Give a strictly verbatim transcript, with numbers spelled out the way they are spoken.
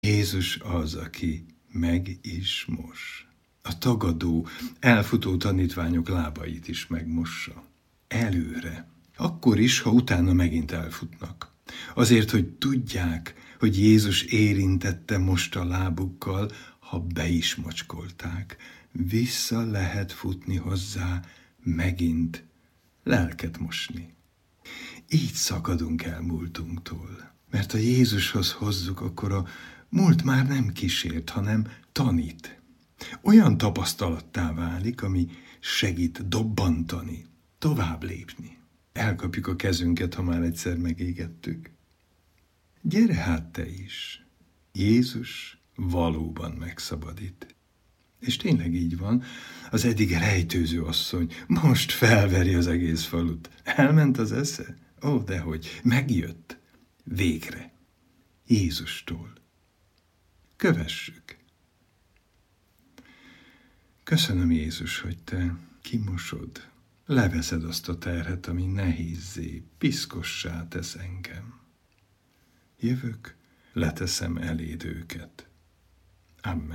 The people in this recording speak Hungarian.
Jézus az, aki meg is mos. A tagadó, elfutó tanítványok lábait is megmossa. Előre. Akkor is, ha utána megint elfutnak. Azért, hogy tudják, hogy Jézus érintette most a lábukkal, ha be is mocskolták. Vissza lehet futni hozzá, megint lelket mosni. Így szakadunk el múltunktól. Mert ha Jézushoz hozzuk, akkor a múlt már nem kísért, hanem tanít. Olyan tapasztalattá válik, ami segít dobbantani, tovább lépni. Elkapjuk a kezünket, ha már egyszer megégettük. Gyere hát te is. Jézus valóban megszabadít. És tényleg így van, az eddig rejtőző asszony most felveri az egész falut. Elment az esze? Ó, dehogy, megjött. Végre. Jézustól. Kövessük. Köszönöm, Jézus, hogy te kimosod, leveszed azt a terhet, ami nehézzé, piszkossá tesz engem. Jövök, leteszem eléd őket. Amen.